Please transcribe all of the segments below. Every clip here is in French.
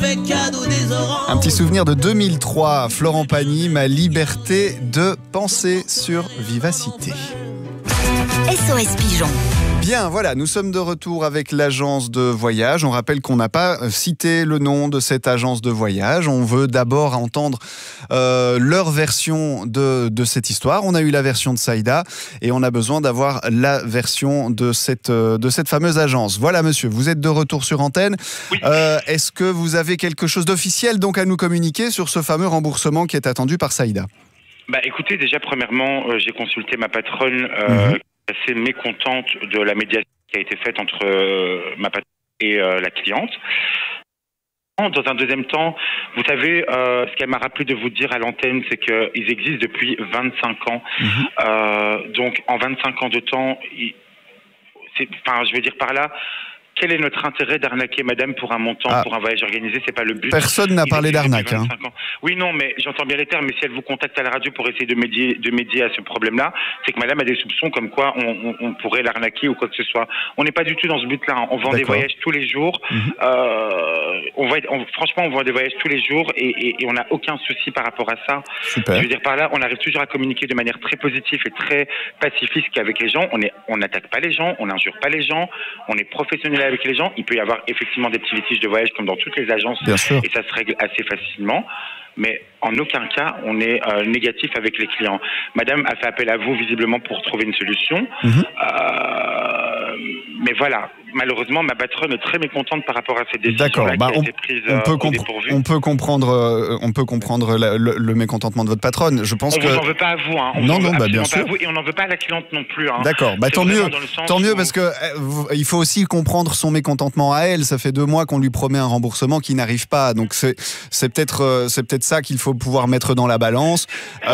Un petit souvenir de 2003, Florent Pagny, Ma liberté de penser sur Vivacité. SOS Pigeon. Bien, voilà, nous sommes de retour avec l'agence de voyage. On rappelle qu'on n'a pas cité le nom de cette agence de voyage. On veut d'abord entendre leur version de cette histoire. On a eu la version de Saïda et on a besoin d'avoir la version de cette fameuse agence. Voilà, monsieur, vous êtes de retour sur antenne. Oui. Est-ce que vous avez quelque chose d'officiel donc à nous communiquer sur ce fameux remboursement qui est attendu par Saïda ? Écoutez, déjà, premièrement, j'ai consulté ma patronne, assez mécontente de la médiation qui a été faite entre ma patronne et la cliente. Dans un deuxième temps, vous savez, ce qu'elle m'a rappelé de vous dire à l'antenne, c'est qu'ils existent depuis 25 ans. Donc, en 25 ans de temps, je veux dire par là, quel est notre intérêt d'arnaquer madame pour un montant, pour un voyage organisé? C'est pas le but. Personne n'a parlé d'arnaque. Oui, non, mais j'entends bien les termes, mais si elle vous contacte à la radio pour essayer de médier à ce problème-là, c'est que madame a des soupçons comme quoi on pourrait l'arnaquer ou quoi que ce soit. On n'est pas du tout dans ce but-là. On vend des voyages tous les jours. Franchement, on vend des voyages tous les jours et on n'a aucun souci par rapport à ça. Super. Je veux dire par là, on arrive toujours à communiquer de manière très positive et très pacifiste avec les gens. On n'attaque pas les gens, on n'injure pas les gens, on est professionnel avec les gens. Il peut y avoir effectivement des petits litiges de voyage comme dans toutes les agences. Bien sûr. Et ça se règle assez facilement. Mais en aucun cas, on est négatif avec les clients. Madame a fait appel à vous visiblement pour trouver une solution. Mais voilà, malheureusement, ma patronne est très mécontente par rapport à cette décision qui a été prise au dépourvu. On peut comprendre le mécontentement de votre patronne. Je pense on vous en veut pas à vous. Non, bien sûr. Pas à vous, et on n'en veut pas à la cliente non plus. D'accord, tant mieux parce que il faut aussi comprendre son mécontentement à elle. Ça fait 2 mois qu'on lui promet un remboursement qui n'arrive pas. Donc c'est peut-être ça qu'il faut pouvoir mettre dans la balance.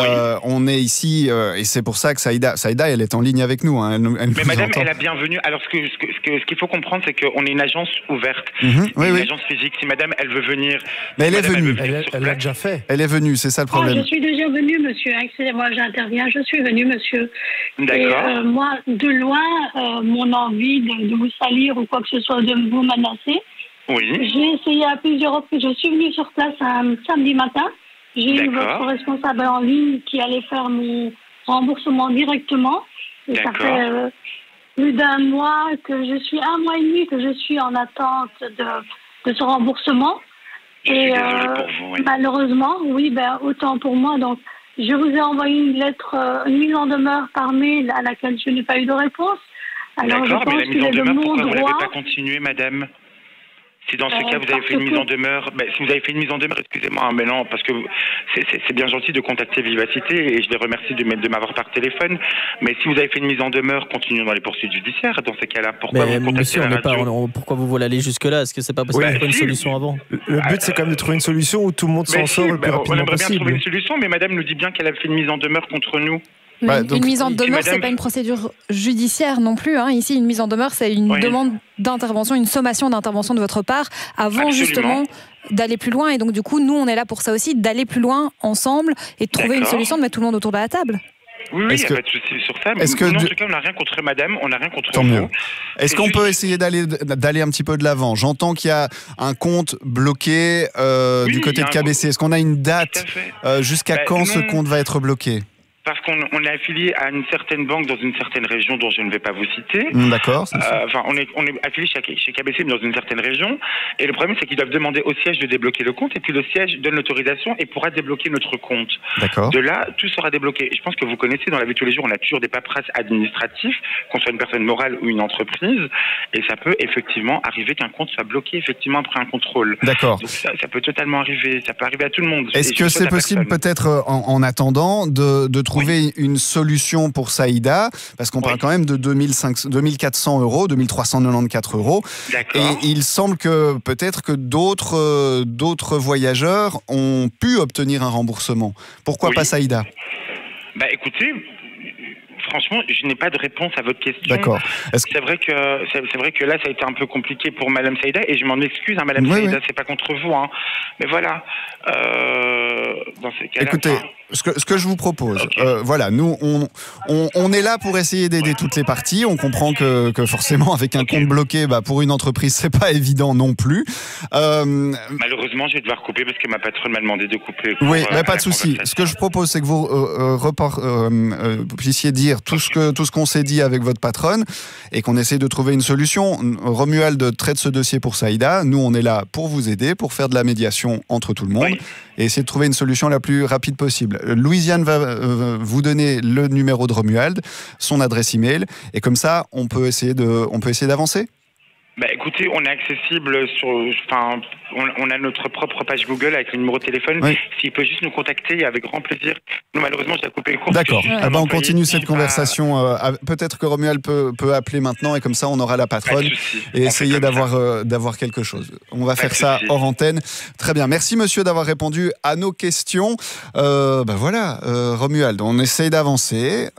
On est ici et c'est pour ça que Saïda, elle est en ligne avec nous. Mais madame, elle a bienvenue. Alors ce qu'il faut comprendre, c'est qu'on est une agence ouverte, agence physique. Si madame, elle veut venir... Mais elle est venue. Elle l'a déjà fait. Elle est venue, c'est ça le problème. Je suis déjà venue, monsieur. Excusez-moi, j'interviens. Je suis venue, monsieur. D'accord. Et moi, de loin, mon envie de vous salir ou quoi que ce soit, de vous menacer, j'ai essayé à plusieurs reprises. Je suis venue sur place un samedi matin. J'ai eu votre responsable en ligne qui allait faire mon remboursement directement. Et ça fait plus d'1 mois un mois et demi que je suis en attente de ce remboursement. Et malheureusement, autant pour moi. Donc, je vous ai envoyé une lettre, une mise en demeure par mail à laquelle je n'ai pas eu de réponse. Alors, je pense mais la mise en demeure, pourquoi vous droit... n'avez pas continué, madame? Si dans ce cas, vous avez fait une mise en demeure, si vous avez fait une mise en demeure, excusez-moi, mais non, parce que c'est bien gentil de contacter Vivacité et je les remercie de m'avoir par téléphone. Mais si vous avez fait une mise en demeure, continuons dans les poursuites judiciaires. Dans ces cas-là, pourquoi vous contactez la radio? Pourquoi vous voulez aller jusque-là? Est-ce que c'est pas possible de trouver une solution avant? Le but, c'est quand même de trouver une solution où tout le monde s'en sort le plus rapidement possible. On aimerait bien trouver une solution, mais madame nous dit bien qu'elle a fait une mise en demeure contre nous. Une mise en demeure, c'est pas une procédure judiciaire non plus. Ici, une mise en demeure, c'est une demande d'intervention, une sommation d'intervention de votre part avant justement d'aller plus loin. Et donc, du coup, nous, on est là pour ça aussi, d'aller plus loin ensemble et de trouver une solution, de mettre tout le monde autour de la table. Oui, il n'y a pas de souci sur ça. Mais en tout cas, on n'a rien contre madame, on n'a rien contre vous. Mieux. Est-ce qu'on peut essayer d'aller un petit peu de l'avant? J'entends qu'il y a un compte bloqué du côté de KBC. Est-ce qu'on a une date jusqu'à quand ce compte va être bloqué? Parce qu'on est affilié à une certaine banque dans une certaine région dont je ne vais pas vous citer. D'accord. On est affilié chez KBC mais dans une certaine région. Et le problème, c'est qu'ils doivent demander au siège de débloquer le compte. Et puis le siège donne l'autorisation et pourra débloquer notre compte. D'accord. De là, tout sera débloqué. Je pense que vous connaissez, dans la vie de tous les jours, on a toujours des paperasses administratives, qu'on soit une personne morale ou une entreprise. Et ça peut effectivement arriver qu'un compte soit bloqué effectivement après un contrôle. D'accord. Donc ça peut totalement arriver. Ça peut arriver à tout le monde. Est-ce que c'est possible peut-être en attendant de trouver une solution pour Saïda, parce qu'on parle quand même de 2400 €, 2394 €. Et il semble que peut-être que d'autres voyageurs ont pu obtenir un remboursement. Pourquoi pas Saïda? Écoutez, franchement, je n'ai pas de réponse à votre question. D'accord. C'est vrai que là, ça a été un peu compliqué pour Madame Saïda, et je m'en excuse, Madame Saïda, c'est pas contre vous, Mais voilà. Dans ces cas-là. Écoutez, ce que je vous propose, voilà, nous, on est là pour essayer d'aider toutes les parties. On comprend que forcément, avec un compte bloqué, pour une entreprise, c'est pas évident non plus. Malheureusement, je vais devoir couper parce que ma patronne m'a demandé de couper. Oui, mais pas de souci. Ce que je propose, c'est que vous puissiez dire tout ce qu'on s'est dit avec votre patronne et qu'on essaye de trouver une solution. Romuald traite ce dossier pour Saïda. Nous, on est là pour vous aider, pour faire de la médiation entre tout le monde et essayer de trouver une solution la plus rapide possible. Louisiane va vous donner le numéro de Romuald, son adresse email, et comme ça, on peut essayer d'avancer. Écoutez, on est accessible on a notre propre page Google avec le numéro de téléphone. Oui. S'il peut juste nous contacter, avec grand plaisir. Nous, malheureusement, j'ai coupé le cours. D'accord. On continue cette conversation. Peut-être que Romuald peut appeler maintenant et comme ça, on aura la patronne et essayer d'avoir quelque chose. On va faire ça hors antenne. Très bien. Merci, monsieur, d'avoir répondu à nos questions. Voilà, Romuald, on essaye d'avancer.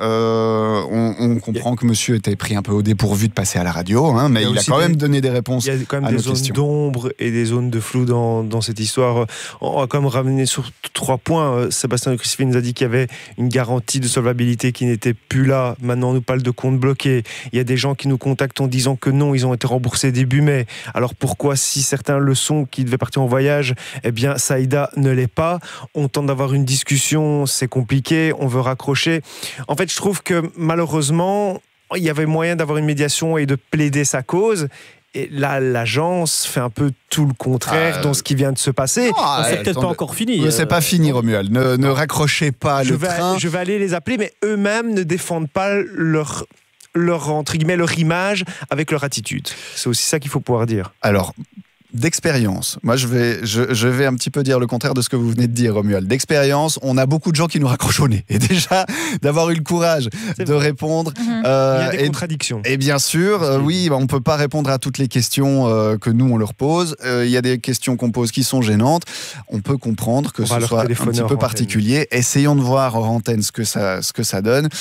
On comprend que monsieur était pris un peu au dépourvu de passer à la radio, mais il a quand même donné des réponses. Il y a quand même des zones d'ombre et des zones de flou dans cette histoire. On va quand même ramener sur 3 points. Sébastien de Crucifix nous a dit qu'il y avait une garantie de solvabilité qui n'était plus là. Maintenant, on nous parle de compte bloqué. Il y a des gens qui nous contactent en disant que non, ils ont été remboursés début mai. Alors pourquoi, si certains le sont, qui devaient partir en voyage, Saïda ne l'est pas? On tente d'avoir une discussion, c'est compliqué, on veut raccrocher. En fait, je trouve que malheureusement, il y avait moyen d'avoir une médiation et de plaider sa cause. Et là, l'agence fait un peu tout le contraire dans ce qui vient de se passer. C'est peut-être pas encore fini. C'est pas fini, Romuald. Ne raccrochez pas le train. Je vais aller les appeler, mais eux-mêmes ne défendent pas leur entre guillemets, leur image avec leur attitude. C'est aussi ça qu'il faut pouvoir dire. Alors, d'expérience, moi je vais un petit peu dire le contraire de ce que vous venez de dire, Romuald. D'expérience, on a beaucoup de gens qui nous raccrochent au nez. Et déjà, d'avoir eu le courage de répondre. Il y a des contradictions. Et bien sûr, oui, on ne peut pas répondre à toutes les questions que nous on leur pose. Il y a des questions qu'on pose qui sont gênantes. On peut comprendre que ce soit un petit peu particulier. Essayons de voir hors antenne ce que ça donne.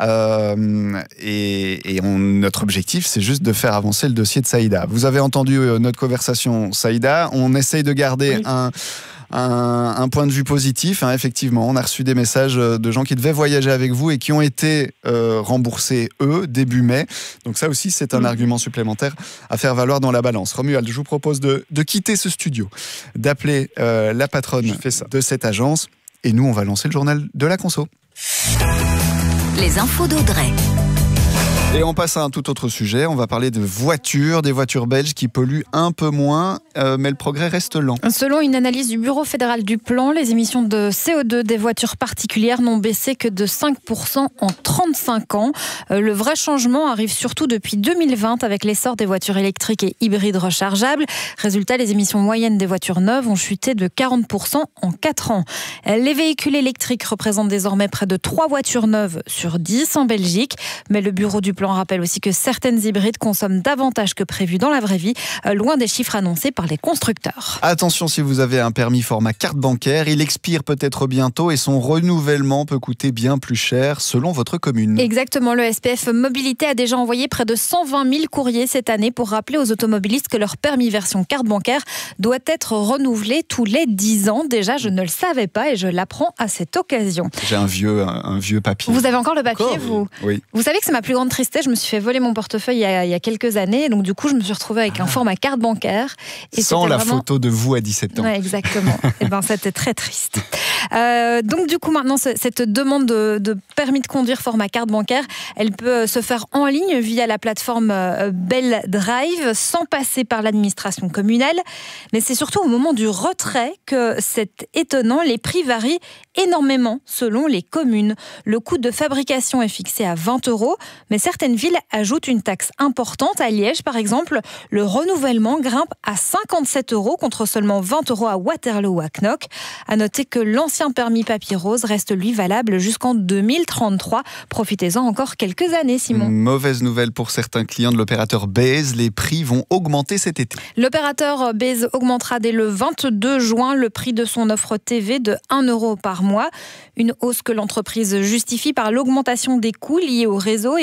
Notre objectif, c'est juste de faire avancer le dossier de Saïda. Vous avez entendu notre conversation, Saïda, on essaye de garder un point de vue positif. Effectivement, on a reçu des messages de gens qui devaient voyager avec vous et qui ont été remboursés, eux, début mai. Donc ça aussi, c'est un argument supplémentaire à faire valoir dans la balance. Romuald, je vous propose de quitter ce studio, d'appeler la patronne de cette agence et nous, on va lancer le journal de la conso. Les infos d'Audrey. Et on passe à un tout autre sujet, on va parler de voitures, des voitures belges qui polluent un peu moins, mais le progrès reste lent. Selon une analyse du Bureau fédéral du plan, les émissions de CO2 des voitures particulières n'ont baissé que de 5% en 35 ans. Le vrai changement arrive surtout depuis 2020 avec l'essor des voitures électriques et hybrides rechargeables. Résultat, les émissions moyennes des voitures neuves ont chuté de 40% en 4 ans. Les véhicules électriques représentent désormais près de 3 voitures neuves sur 10 en Belgique, mais le Bureau du plan rappelle aussi que certaines hybrides consomment davantage que prévu dans la vraie vie, loin des chiffres annoncés par les constructeurs. Attention, si vous avez un permis format carte bancaire, il expire peut-être bientôt et son renouvellement peut coûter bien plus cher selon votre commune. Exactement, le SPF Mobilité a déjà envoyé près de 120 000 courriers cette année pour rappeler aux automobilistes que leur permis version carte bancaire doit être renouvelé tous les 10 ans. Déjà, je ne le savais pas et je l'apprends à cette occasion. J'ai un vieux papier. Vous avez encore le papier, vous ? Oui. Vous savez que c'est ma plus grande tristesse. Je me suis fait voler mon portefeuille il y a quelques années. Donc, du coup, je me suis retrouvée avec un format carte bancaire. Et sans la photo de vous à 17 ans. Ouais, exactement. Et c'était très triste. Donc, du coup, maintenant, cette demande de permis de conduire format carte bancaire, elle peut se faire en ligne via la plateforme Bell Drive sans passer par l'administration communale. Mais c'est surtout au moment du retrait que c'est étonnant. Les prix varient énormément selon les communes. Le coût de fabrication est fixé à 20 €, mais certaines villes ajoutent une taxe importante. À Liège, par exemple, le renouvellement grimpe à 57 € contre seulement 20 € à Waterloo ou à Knock. À noter que l'ancien permis papier rose reste lui valable jusqu'en 2033. Profitez-en encore quelques années, Simon. Mauvaise nouvelle pour certains clients de l'opérateur Baze, les prix vont augmenter cet été. L'opérateur Baze augmentera dès le 22 juin le prix de son offre TV de 1 € par mois. Une hausse que l'entreprise justifie par l'augmentation des coûts liés au réseau et aux investissements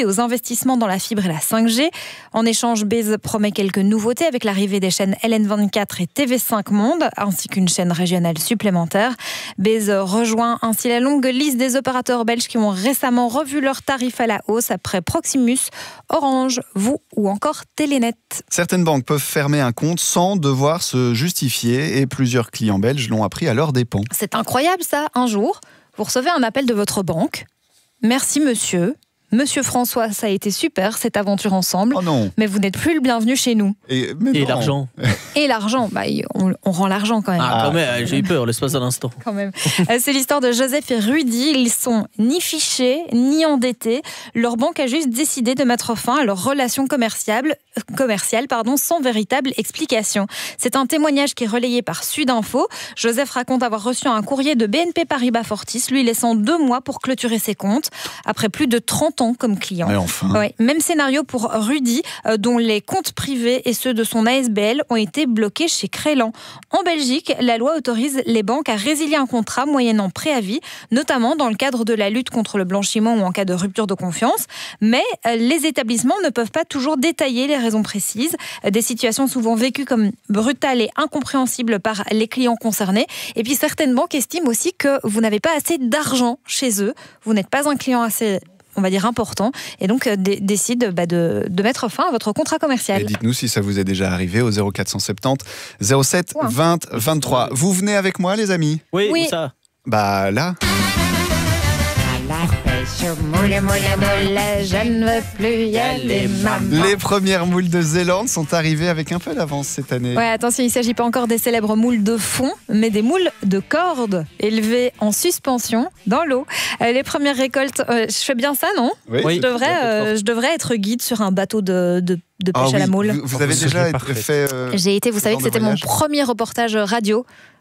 d'investissement dans la fibre et la 5G. En échange, Base promet quelques nouveautés avec l'arrivée des chaînes LN24 et TV5 Monde, ainsi qu'une chaîne régionale supplémentaire. Base rejoint ainsi la longue liste des opérateurs belges qui ont récemment revu leurs tarifs à la hausse après Proximus, Orange, Vous ou encore Telenet. Certaines banques peuvent fermer un compte sans devoir se justifier et plusieurs clients belges l'ont appris à leurs dépens. C'est incroyable ça. Un jour, vous recevez un appel de votre banque. Merci monsieur. Monsieur François, ça a été super cette aventure ensemble. Oh non. Mais vous n'êtes plus le bienvenu chez nous. Et l'argent. Et l'argent, on rend l'argent quand même. Quand même, j'ai eu peur l'espace d'un instant. Quand même. C'est l'histoire de Joseph et Rudy. Ils sont ni fichés, ni endettés. Leur banque a juste décidé de mettre fin à leur relation commerciale, sans véritable explication. C'est un témoignage qui est relayé par Sudinfo. Joseph raconte avoir reçu un courrier de BNP Paribas Fortis, lui laissant 2 mois pour clôturer ses comptes, après plus de 30 ans comme client. Mais enfin. Ouais. Même scénario pour Rudy, dont les comptes privés et ceux de son ASBL ont été bloqués chez Crélan. En Belgique, la loi autorise les banques à résilier un contrat moyennant préavis, notamment dans le cadre de la lutte contre le blanchiment ou en cas de rupture de confiance. Mais les établissements ne peuvent pas toujours détailler les raisons précises. Des situations souvent vécues comme brutales et incompréhensibles par les clients concernés. Et puis certaines banques estiment aussi que vous n'avez pas assez d'argent chez eux. Vous n'êtes pas un client assez, on va dire, important, et donc décide de mettre fin à votre contrat commercial. Et dites-nous si ça vous est déjà arrivé au 0470 07 20 23. Vous venez avec moi, les amis? Oui. Où ça? Bah là. Je ne veux plus y aller, maman. Les premières moules de Zélande sont arrivées avec un peu d'avance cette année. Ouais, attention, il ne s'agit pas encore des célèbres moules de fond, mais des moules de cordes, élevées en dans l'eau. Les premières récoltes, je fais bien ça, non? Oui. Je devrais être guide sur un bateau de pêche à la moule. Vous avez déjà fait... J'ai été, vous savez que c'était mon premier reportage radio.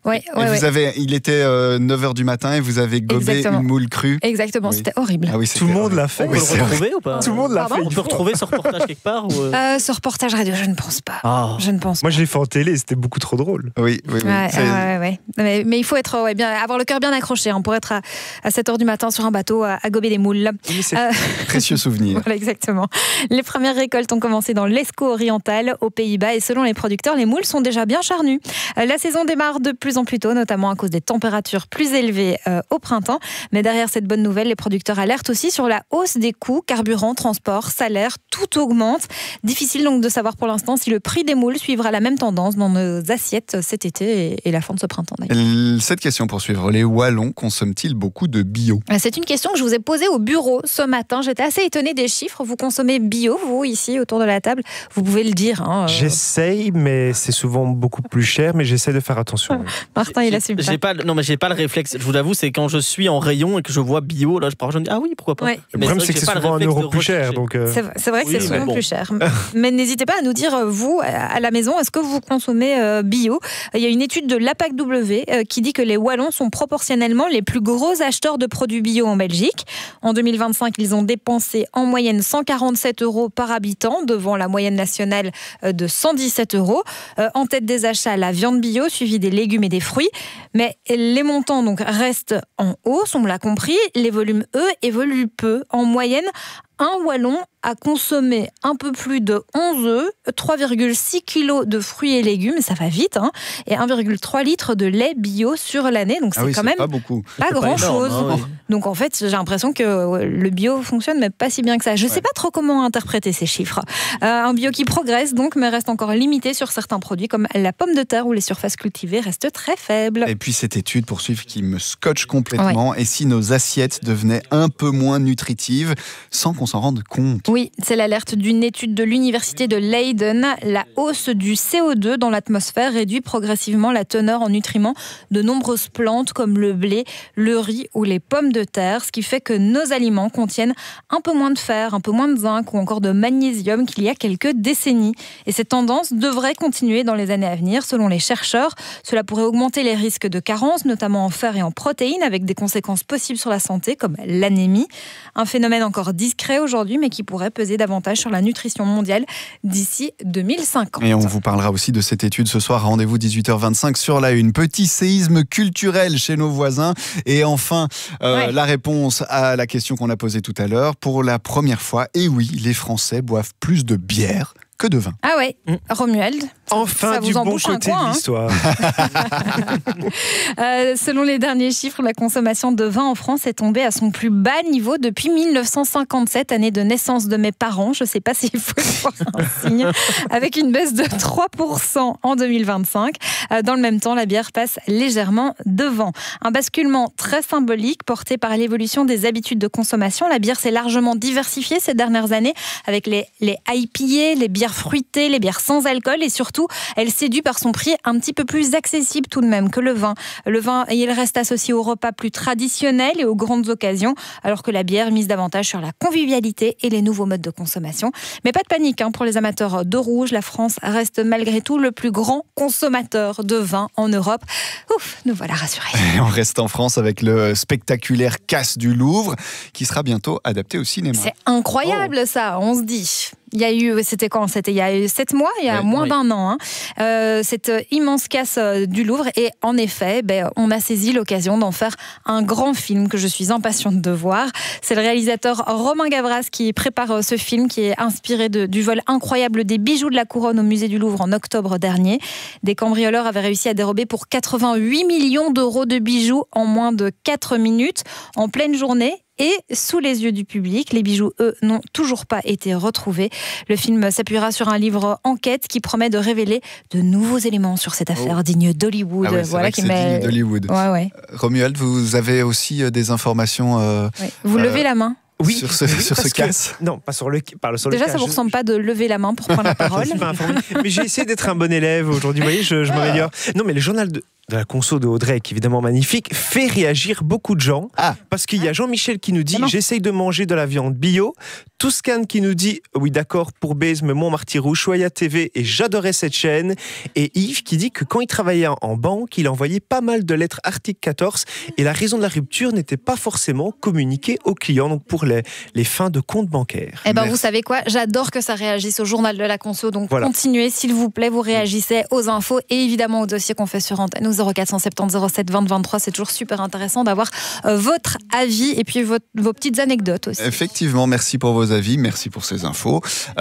Il était 9h du matin et vous avez gobé une moule crue. Exactement, c'était horrible. Ah oui, tout le monde l'a fait. On peut le retrouver ou pas? Tout le monde l'a fait. On peut retrouver ce reportage quelque part ou... Ce reportage radio, je ne pense pas. Je ne pense pas. Moi, je l'ai fait en télé, c'était beaucoup trop drôle. Oui. Ouais. Mais il faut être, avoir le cœur bien accroché pour être à 7h du matin sur un bateau à gober des moules. Oui, c'est précieux souvenir. Voilà, exactement. Les premières récoltes ont commencé dans l'Escaut oriental, aux Pays-Bas, et selon les producteurs, les moules sont déjà bien charnues. La saison démarre de plus en plus tôt, notamment à cause des températures plus élevées au printemps. Mais derrière cette bonne nouvelle, les producteurs alertent aussi sur la hausse des coûts, carburant, transport, salaire, tout augmente. Difficile donc de savoir pour l'instant si le prix des moules suivra la même tendance dans nos assiettes cet été et la fin de ce printemps. Cette question pour suivre, les Wallons consomment-ils beaucoup de bio? C'est une question que je vous ai posée au bureau ce matin. J'étais assez étonnée des chiffres. Vous consommez bio, vous, ici, autour de la table? Vous pouvez le dire. J'essaye, mais c'est souvent beaucoup plus cher, mais j'essaie de faire attention. Martin, il assume pas. Mais j'ai pas le réflexe. Je vous avoue, c'est quand je suis en rayon et que je vois bio, là, je me dis, ah oui, pourquoi pas. Ouais. Le problème, c'est que c'est souvent €1 plus cher. Donc c'est vrai que c'est souvent plus cher. Mais n'hésitez pas à nous dire, vous, à la maison, est-ce que vous consommez bio? Il y a une étude de l'APAC-W qui dit que les Wallons sont proportionnellement les plus gros acheteurs de produits bio en Belgique. En 2025, ils ont dépensé en moyenne 147 € par habitant, devant la moyenne nationale de 117 €. En tête des achats, la viande bio, suivie des légumes et des fruits. Mais les montants donc restent en hausse, on l'a compris. Les volumes, eux, évoluent peu. En moyenne, un Wallon a consommé un peu plus de 11 œufs, 3,6 kg de fruits et légumes, ça va vite, et 1,3 litre de lait bio sur l'année. Donc c'est quand même pas beaucoup. Pas grand-chose. Oui. Donc en fait, j'ai l'impression que le bio fonctionne, mais pas si bien que ça. Je ne sais pas trop comment interpréter ces chiffres. Un bio qui progresse donc, mais reste encore limité sur certains produits comme la pomme de terre où les surfaces cultivées restent très faibles. Et puis cette étude, pour suivre, qui me scotche complètement. Et si nos assiettes devenaient un peu moins nutritives, sans qu'on s'en rende compte? Oui, c'est l'alerte d'une étude de l'université de Leiden. La hausse du CO2 dans l'atmosphère réduit progressivement la teneur en nutriments de nombreuses plantes comme le blé, le riz ou les pommes de terre, ce qui fait que nos aliments contiennent un peu moins de fer, un peu moins de zinc ou encore de magnésium qu'il y a quelques décennies. Et cette tendance devrait continuer dans les années à venir. Selon les chercheurs, cela pourrait augmenter les risques de carence, notamment en fer et en protéines, avec des conséquences possibles sur la santé comme l'anémie. Un phénomène encore discret frais aujourd'hui, mais qui pourraient peser davantage sur la nutrition mondiale d'ici 2050. Et on vous parlera aussi de cette étude ce soir. Rendez-vous 18h25 sur la Une. Petit séisme culturel chez nos voisins. Et enfin, la réponse à la question qu'on a posée tout à l'heure. Pour la première fois, et oui, les Français boivent plus de bière que de vin. Ah ouais, Romuald. Enfin, ça du vous bon côté de l'histoire. Selon les derniers chiffres, la consommation de vin en France est tombée à son plus bas niveau depuis 1957, année de naissance de mes parents. Je ne sais pas s'il faut voir un signe. Avec une baisse de 3% en 2025. Dans le même temps, la bière passe légèrement devant. Un basculement très symbolique porté par l'évolution des habitudes de consommation. La bière s'est largement diversifiée ces dernières années avec les IPA, les bières fruitées, les bières sans alcool et surtout, elle séduit par son prix un petit peu plus accessible tout de même que le vin. Le vin, il reste associé aux repas plus traditionnels et aux grandes occasions, alors que la bière mise davantage sur la convivialité et les nouveaux modes de consommation. Mais pas de panique pour les amateurs de rouge, la France reste malgré tout le plus grand consommateur de vin en Europe. Ouf, nous voilà rassurés. Et on reste en France avec le spectaculaire Casse du Louvre, qui sera bientôt adapté au cinéma. C'est incroyable ça, on se dit. Il y a eu, c'était quand ? C'était il y a eu 7 mois, il y a moins d'un an. Cette immense casse du Louvre. Et en effet, on a saisi l'occasion d'en faire un grand film que je suis impatiente de voir. C'est le réalisateur Romain Gavras qui prépare ce film qui est inspiré du vol incroyable des bijoux de la couronne au musée du Louvre en octobre dernier. Des cambrioleurs avaient réussi à dérober pour 88 millions d'euros de bijoux en moins de 4 minutes, en pleine journée. Et sous les yeux du public, les bijoux, eux, n'ont toujours pas été retrouvés. Le film s'appuiera sur un livre enquête qui promet de révéler de nouveaux éléments sur cette affaire digne d'Hollywood. Voilà qui digne d'Hollywood. Ouais. Romuald, vous avez aussi des informations. Vous levez la main. Oui, sur ce casse. Non, pas sur le Déjà, cas. ça vous ressemble pas de lever la main pour prendre la parole. Je suis pas informé, mais j'ai essayé d'être un bon élève aujourd'hui. Vous voyez, je m'améliore. Non, mais le journal de la conso de Audrey, qui est évidemment magnifique, fait réagir beaucoup de gens. Parce qu'il y a Jean-Michel qui nous dit « J'essaye de manger de la viande bio ». Touscan qui nous dit « Oui, d'accord, pour Baise, mais Montmartiroux, Choya TV, et j'adorais cette chaîne ». Et Yves qui dit que quand il travaillait en banque, il envoyait pas mal de lettres article 14 et la raison de la rupture n'était pas forcément communiquée aux clients, donc pour les fins de compte bancaire. Eh ben, vous savez quoi ? J'adore que ça réagisse au journal de la conso, donc continuez, s'il vous plaît, vous réagissez aux infos et évidemment aux dossiers qu'on fait sur antenne. 0470 07 20 23, c'est toujours super intéressant d'avoir votre avis et puis vos petites anecdotes aussi. Effectivement, merci pour vos avis, merci pour ces infos.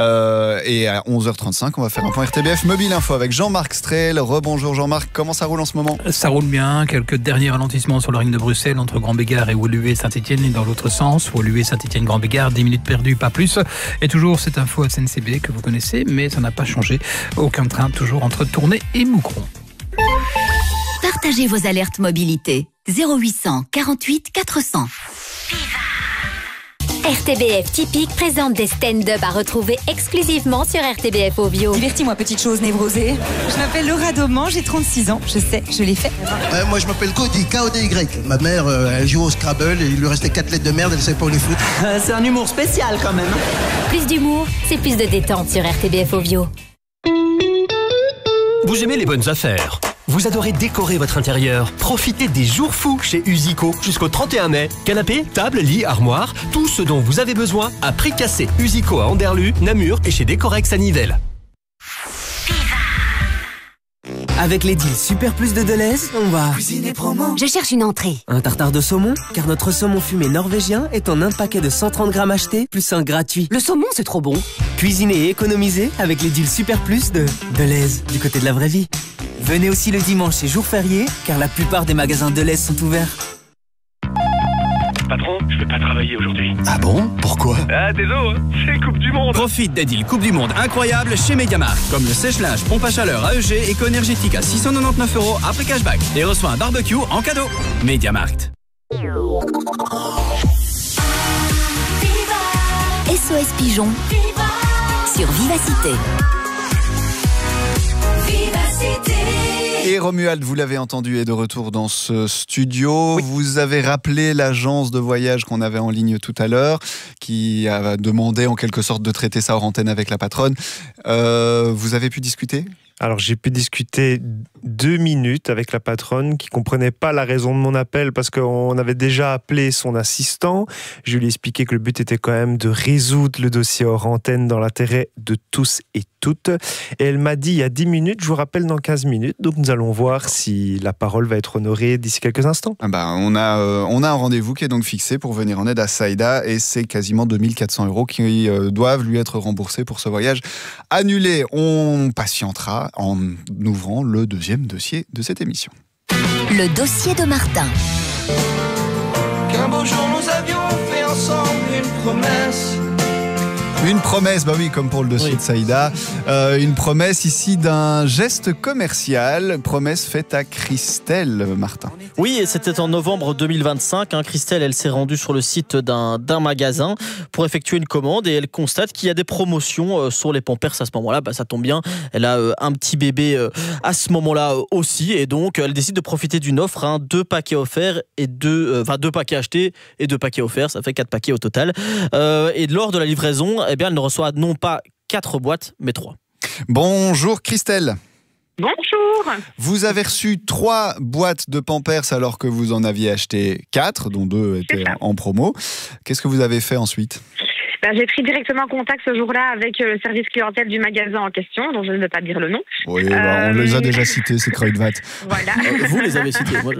Et à 11h35, on va faire un point RTBF Mobile Info avec Jean-Marc Strel. Rebonjour Jean-Marc, comment ça roule en ce moment ? Ça roule bien, quelques derniers ralentissements sur le ring de Bruxelles entre Grand-Bégard et Woluwe-Saint-Etienne et dans l'autre sens, Woluwe-Saint-Etienne-Grand-Bégard, 10 minutes perdues, pas plus. Et toujours cette info SNCB que vous connaissez, mais ça n'a pas changé. Aucun train toujours entre Tournai et Moucron. Partagez vos alertes mobilité. 0800 48 400. RTBF Typique présente des stand-up à retrouver exclusivement sur RTBF Ovio. Divertis-moi, petite chose névrosée. Je m'appelle Laura Dauman, j'ai 36 ans. Je sais, je l'ai fait. Moi, je m'appelle Cody, K-O-D-Y. Ma mère, elle joue au Scrabble et il lui restait 4 lettres de merde, elle savait pas où les foutre. C'est un humour spécial quand même. Plus d'humour, c'est plus de détente sur RTBF Ovio. Vous aimez les bonnes affaires ? Vous adorez décorer votre intérieur? Profitez des jours fous chez Usico jusqu'au 31 mai. Canapé, table, lit, armoire, tout ce dont vous avez besoin à prix cassé. Usico à Anderlu, Namur et chez Décorex à Nivelles. Avec les deals Super Plus de Deleuze, on va cuisiner promo. Je cherche une entrée. Un tartare de saumon, car notre saumon fumé norvégien est en un paquet de 130 grammes achetés, plus un gratuit. Le saumon, c'est trop bon. Cuisiner et économiser avec les deals Super Plus de Deleuze, du côté de la vraie vie. Venez aussi le dimanche et jour férié, car la plupart des magasins Deleuze sont ouverts. Patron, je vais pas travailler aujourd'hui. Ah bon? Pourquoi? Ah, désolé, c'est Coupe du Monde. Profite des deals Coupe du Monde incroyables chez Mediamarkt. Comme le sèche-linge pompe à chaleur AEG éco-énergétique à 699 € après cashback. Et reçoit un barbecue en cadeau. Mediamarkt. SOS Pigeon sur Vivacité. Et Romuald, vous l'avez entendu, est de retour dans ce studio. Oui. Vous avez rappelé l'agence de voyage qu'on avait en ligne tout à l'heure, qui a demandé en quelque sorte de traiter ça hors antenne avec la patronne. Vous avez pu discuter ? Alors j'ai pu discuter 2 minutes avec la patronne qui comprenait pas la raison de mon appel parce qu'on avait déjà appelé son assistant. Je lui ai expliqué que le but était quand même de résoudre le dossier hors antenne dans l'intérêt de tous et toutes. Et elle m'a dit il y a 10 minutes, je vous rappelle dans 15 minutes. Donc nous allons voir si la parole va être honorée d'ici quelques instants. On a un rendez-vous qui est donc fixé pour venir en aide à Saïda et c'est quasiment 2400 € qui doivent lui être remboursés pour ce voyage annulé. On patientera en ouvrant le deuxième dossier de cette émission. Le dossier de Martin. Qu'un beau jour nous avions fait ensemble une promesse. Une promesse, bah oui, comme pour le dossier de Saïda. Une promesse ici d'un geste commercial. Promesse faite à Christelle, Martin. Oui, et c'était en novembre 2025. Christelle, elle s'est rendue sur le site d'un magasin pour effectuer une commande et elle constate qu'il y a des promotions sur les Pampers à ce moment-là. Ça tombe bien, elle a un petit bébé à ce moment-là aussi et donc elle décide de profiter d'une offre. 2 paquets offerts et 2 paquets achetés et 2 paquets offerts. Ça fait 4 paquets au total. Et lors de la livraison, elle ne reçoit non pas 4 boîtes, mais 3. Bonjour Christelle. Bonjour. Vous avez reçu 3 boîtes de Pampers alors que vous en aviez acheté 4, dont 2 étaient en promo. Qu'est-ce que vous avez fait ensuite ? J'ai pris directement contact ce jour-là avec le service clientèle du magasin en question, dont je ne vais pas dire le nom. Oui, on les a déjà cités, c'est Kruidvat. Voilà. Vous les avez cités, moi.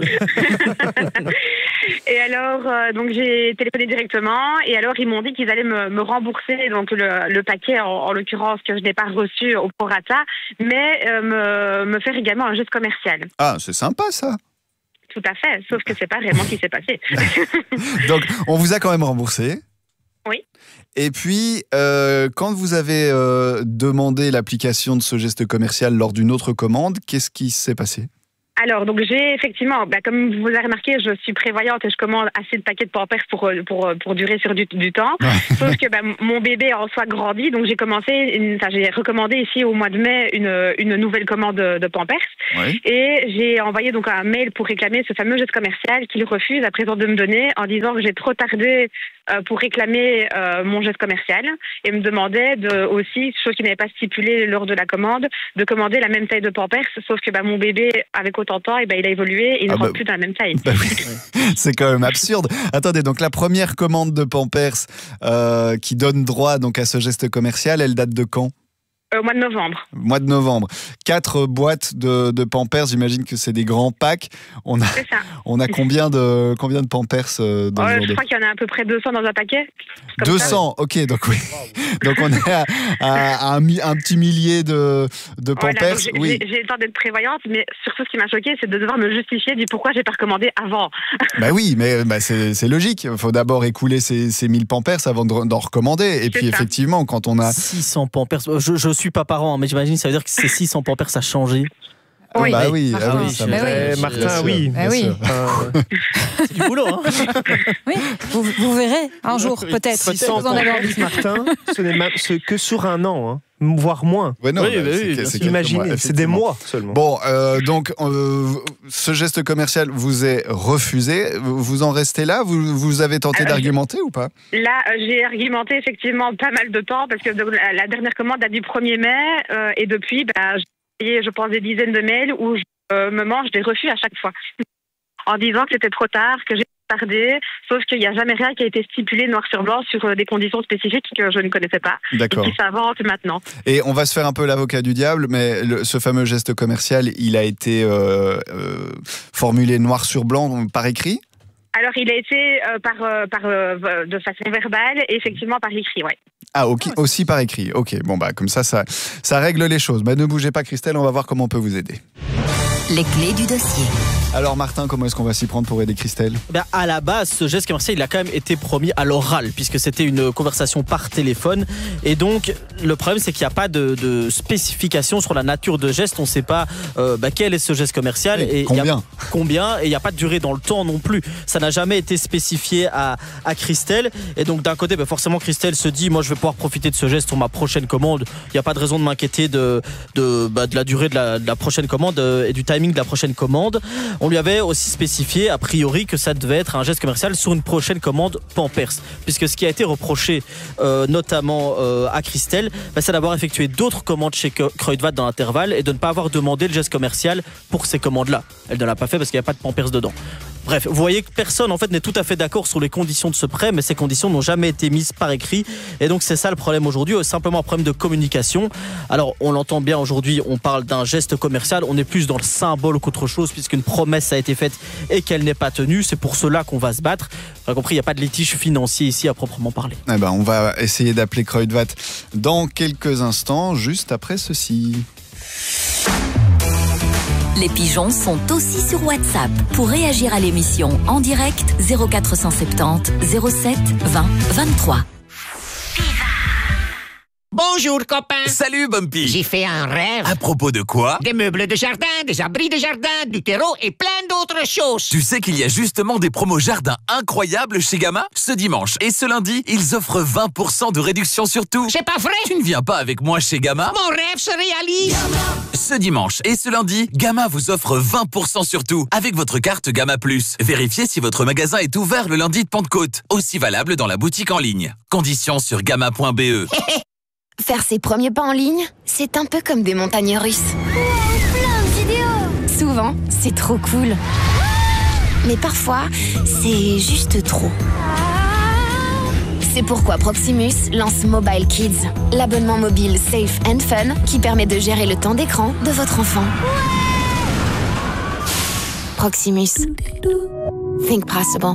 Et alors, donc j'ai téléphoné directement, et alors ils m'ont dit qu'ils allaient me rembourser donc le paquet, en l'occurrence que je n'ai pas reçu au prorata, mais me faire également un geste commercial. Ah, c'est sympa ça. Tout à fait, sauf que c'est pas réellement ce qui s'est passé. Donc, on vous a quand même remboursé. Oui. Et puis, quand vous avez demandé l'application de ce geste commercial lors d'une autre commande, qu'est-ce qui s'est passé ? Alors, donc j'ai effectivement, comme vous avez remarqué, je suis prévoyante et je commande assez de paquets de Pampers pour durer sur du temps. Sauf que mon bébé en soi grandit, donc j'ai recommandé ici au mois de mai une nouvelle commande de Pampers. Oui. Et j'ai envoyé donc un mail pour réclamer ce fameux geste commercial qu'il refuse à présent de me donner en disant que j'ai trop tardé pour réclamer mon geste commercial et me demandait aussi, chose qui n'avait pas stipulée lors de la commande, de commander la même taille de Pampers, sauf que mon bébé avec autant de temps, il a évolué et il ne rentre plus dans la même taille. Oui. C'est quand même absurde. Attendez, donc la première commande de Pampers qui donne droit donc à ce geste commercial, elle date de quand ? Au mois de novembre. Mois de novembre. 4 boîtes de Pampers, j'imagine que c'est des grands packs. On a combien de Pampers dans je crois qu'il y en a à peu près 200 dans un paquet. 200, ok, donc oui. Donc on est à un petit millier de Pampers. Voilà, oui. J'ai le temps d'être prévoyante, mais surtout ce qui m'a choquée, c'est de devoir me justifier du pourquoi j'ai pas recommandé avant. Oui, mais c'est logique. Il faut d'abord écouler ces 1000 Pampers avant d'en recommander. Et puis effectivement, quand on a 600 Pampers, je suis pas parent, mais j'imagine ça veut dire que ces 600 Pampers ça a changé. Oui, Martin, oui. C'est du boulot, hein. Oui, vous verrez un jour, peut-être. 600 vous en avez envie. Martin, ce n'est que sur un an, hein. Voire moins. Ouais, non, imaginez, c'est des mois seulement. Bon, donc, ce geste commercial vous est refusé. Vous en restez là ? Vous avez tenté d'argumenter ou pas ? Là, j'ai argumenté effectivement pas mal de temps parce que la dernière commande date du 1er mai et depuis, j'ai envoyé, je pense, des dizaines de mails où je me mange des refus à chaque fois en disant que c'était trop tard, que j'ai tardé, sauf qu'il n'y a jamais rien qui a été stipulé noir sur blanc sur des conditions spécifiques que je ne connaissais pas. D'accord. Et qui s'inventent maintenant. Et on va se faire un peu l'avocat du diable, mais ce fameux geste commercial, il a été formulé noir sur blanc par écrit ? Alors, il a été de façon verbale et effectivement par écrit, oui. Ah, ok, aussi par écrit. Ok, bon, comme ça règle les choses. Ne bougez pas, Christelle, on va voir comment on peut vous aider. Les clés du dossier. Alors Martin, comment est-ce qu'on va s'y prendre pour aider Christelle ? À la base, ce geste commercial, il a quand même été promis à l'oral, puisque c'était une conversation par téléphone. Et donc, le problème, c'est qu'il n'y a pas de spécification sur la nature de geste. On ne sait pas quel est ce geste commercial. Et combien. Et il n'y a pas de durée dans le temps non plus. Ça n'a jamais été spécifié à Christelle. Et donc, d'un côté, forcément, Christelle se dit, moi, je vais pouvoir profiter de ce geste sur ma prochaine commande. Il n'y a pas de raison de m'inquiéter de la durée de la prochaine commande et du timing timing de la prochaine commande. On lui avait aussi spécifié, a priori, que ça devait être un geste commercial sur une prochaine commande Pampers. Puisque ce qui a été reproché, notamment à Christelle, c'est d'avoir effectué d'autres commandes chez Kruidvat dans l'intervalle et de ne pas avoir demandé le geste commercial pour ces commandes-là. Elle ne l'a pas fait parce qu'il n'y a pas de Pampers dedans. Bref, vous voyez que personne en fait n'est tout à fait d'accord sur les conditions de ce prêt, mais ces conditions n'ont jamais été mises par écrit. Et donc c'est ça le problème aujourd'hui, simplement un problème de communication. Alors on l'entend bien aujourd'hui, on parle d'un geste commercial, on est plus dans le symbole qu'autre chose, puisqu'une promesse a été faite et qu'elle n'est pas tenue. C'est pour cela qu'on va se battre. Vous avez compris, il n'y a pas de litige financier ici à proprement parler. Eh ben, on va essayer d'appeler Kruidvat dans quelques instants, juste après ceci. Les pigeons sont aussi sur WhatsApp. Pour réagir à l'émission en direct, 0470 07 20 23. Bonjour copain. Salut Bumpy. J'ai fait un rêve. À propos de quoi? Des meubles de jardin, des abris de jardin, du terreau et plein d'autres choses. Tu sais qu'il y a justement des promos jardin incroyables chez Gamma? Ce dimanche et ce lundi, ils offrent 20% de réduction sur tout. C'est pas vrai? Tu ne viens pas avec moi chez Gamma? Mon rêve se réalise. Gamma. Ce dimanche et ce lundi, Gamma vous offre 20% sur tout avec votre carte Gamma Plus. Vérifiez si votre magasin est ouvert le lundi de Pentecôte. Aussi valable dans la boutique en ligne. Conditions sur gamma.be. Faire ses premiers pas en ligne, c'est un peu comme des montagnes russes. Wow, plein de vidéos. Souvent, c'est trop cool. Mais parfois, c'est juste trop. C'est pourquoi Proximus lance Mobile Kids, l'abonnement mobile safe and fun qui permet de gérer le temps d'écran de votre enfant. Proximus. Think possible.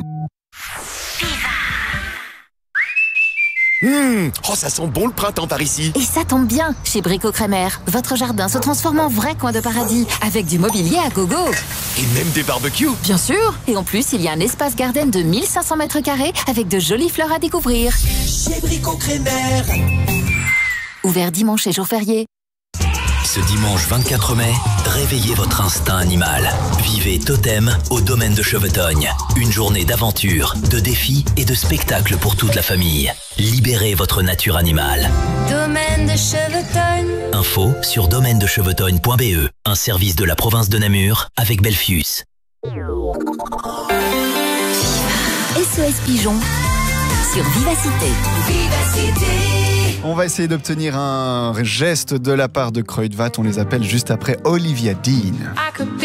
Oh, ça sent bon le printemps par ici. Et ça tombe bien, chez Brico Crémer, votre jardin se transforme en vrai coin de paradis, avec du mobilier à gogo. Et même des barbecues. Bien sûr. Et en plus, il y a un espace garden de 1500 mètres carrés avec de jolies fleurs à découvrir. Chez Brico Crémer. Ouvert dimanche et jour férié. Ce dimanche 24 mai, réveillez votre instinct animal. Vivez Totem au domaine de Chevetogne. Une journée d'aventure, de défis et de spectacles pour toute la famille. Libérez votre nature animale. Domaine de Chevetogne. Info sur domaine-de-chevetogne.be. Un service de la province de Namur avec Belfius. SOS Pigeon sur Vivacité. Vivacité. On va essayer d'obtenir un geste de la part de Kruidvat. On les appelle juste après Olivia Dean.